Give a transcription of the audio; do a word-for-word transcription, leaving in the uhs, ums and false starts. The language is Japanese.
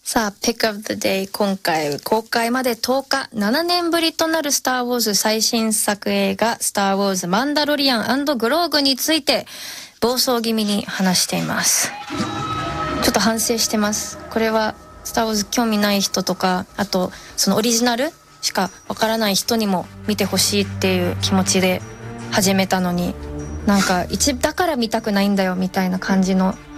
さあ、Pick of the Day、今回公開までとおか、ななねんぶりとなるスター・ウォーズ最新作映画、スター・ウォーズ・マンダロリアン&グローグについて、暴走気味に話しています。ちょっと反省してます。これは、スター・ウォーズ興味ない人とか、あと、そのオリジナルしかわからない人にも見てほしいっていう気持ちで始めたのに、なんか、一だから見たくないんだよみたいな感じの